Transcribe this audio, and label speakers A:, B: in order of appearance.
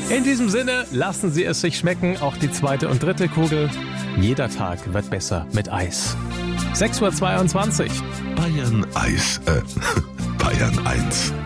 A: In diesem Sinne, lassen Sie es sich schmecken, auch die zweite und dritte Kugel. Jeder Tag wird besser mit Eis. 6:22 Uhr.
B: Bayern 1.